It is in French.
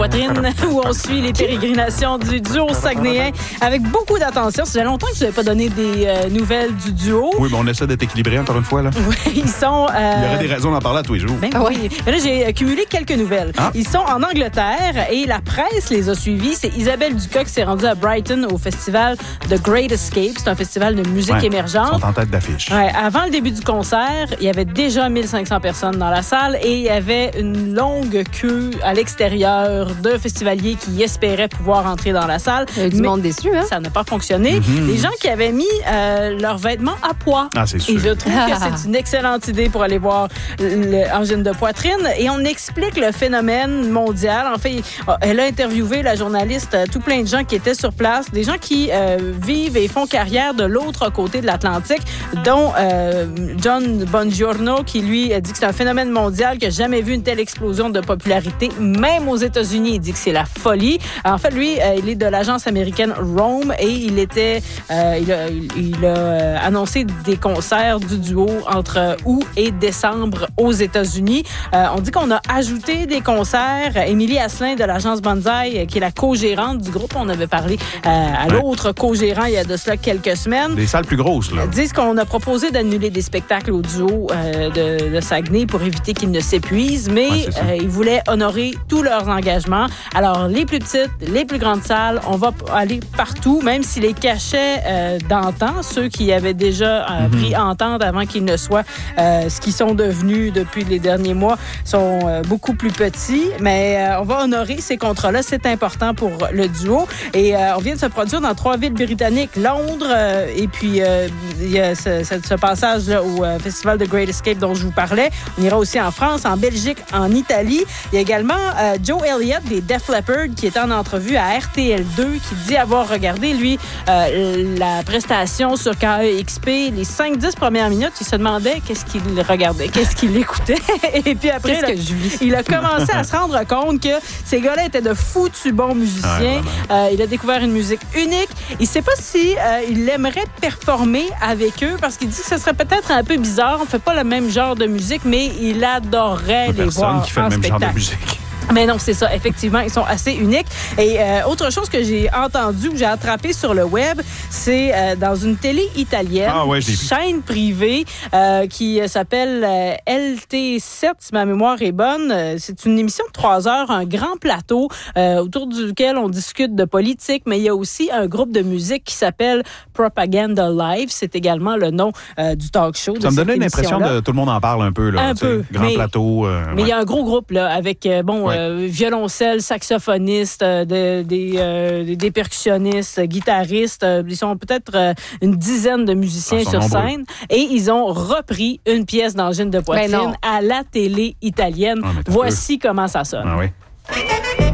Poitrine, où on suit les pérégrinations du duo saguenéen avec beaucoup d'attention. Ça fait longtemps que je n'avais pas donné des nouvelles du duo. Oui, mais on essaie d'être équilibré encore une fois. Là. Oui, ils sont... Il y aurait des raisons d'en parler à tous les jours. Ben oui. Mais là, j'ai accumulé quelques nouvelles. Ah. Ils sont en Angleterre et la presse les a suivis. C'est Isabelle Ducas qui s'est rendue à Brighton au festival The Great Escape. C'est un festival de musique émergente. Ils sont en tête d'affiche. Ouais, avant le début du concert, il y avait déjà 1500 personnes dans la salle et il y avait une longue queue à l'extérieur de festivaliers qui espéraient pouvoir entrer dans la salle. Il y a eu du monde déçu, hein? Ça n'a pas fonctionné. Les gens qui avaient mis leurs vêtements à poids. Ah, c'est sûr. Et je trouve que c'est une excellente idée pour aller voir l'angine de poitrine. Et on explique le phénomène mondial. En fait, elle a interviewé la journaliste tout plein de gens qui étaient sur place, des gens qui vivent et font carrière de l'autre côté de l'Atlantique, dont John Bongiorno, qui lui a dit que c'est un phénomène mondial, qui n'a jamais vu une telle explosion de popularité, même aux États-Unis. Il dit que c'est la folie. En fait, lui, il est de l'agence américaine Rome et il a annoncé des concerts du duo entre août et décembre aux États-Unis. On dit qu'on a ajouté des concerts. Émilie Asselin de l'agence Banzai, qui est la co-gérante du groupe, on avait parlé à l'autre co-gérant il y a de cela quelques semaines. Des salles plus grosses, là. Disent qu'on a proposé d'annuler des spectacles au duo de Saguenay pour éviter qu'ils ne s'épuisent, mais ils voulaient honorer tous leurs engagements. Alors, les plus petites, les plus grandes salles, on va aller partout, même si les cachets d'antan, ceux qui avaient déjà pris entente avant qu'ils ne soient ce qu'ils sont devenus depuis les derniers mois, sont beaucoup plus petits, mais on va honorer ces contrats-là. C'est important pour le duo. Et on vient de se produire dans 3 villes britanniques, Londres, et puis il y a ce passage-là au Festival The Great Escape dont je vous parlais. On ira aussi en France, en Belgique, en Italie. Il y a également Joe Elliott des Def Leppard qui est en entrevue à RTL2 qui dit avoir regardé, lui, la prestation sur KEXP. Les 5-10 premières minutes, il se demandait qu'est-ce qu'il regardait, qu'est-ce qu'il écoutait. Et puis après, il a commencé à se rendre compte que ces gars-là étaient de foutus bons musiciens. Il a découvert une musique unique. Il ne sait pas si il aimerait performer avec eux parce qu'il dit que ce serait peut-être un peu bizarre. On ne fait pas le même genre de musique, mais il adorerait les voir en spectacle. Personne qui fait le même genre de musique. Mais non, c'est ça. Effectivement, ils sont assez uniques. Et autre chose que j'ai entendu, que j'ai attrapé sur le web, c'est dans une télé italienne, chaîne privée qui s'appelle LT7, si ma mémoire est bonne. C'est une émission de 3 heures, un grand plateau autour duquel on discute de politique, mais il y a aussi un groupe de musique qui s'appelle Propaganda Live. C'est également le nom du talk show. Ça me donnait l'impression de tout le monde en parle un peu. Là, un peu. Grand plateau. Mais il y a un gros groupe là, avec violoncelle, saxophoniste, des percussionnistes, guitaristes. Ils sont peut-être une dizaine de musiciens sur scène. Et ils ont repris une pièce d'angine de poitrine à la télé italienne. Voici comment ça sonne. Ah oui.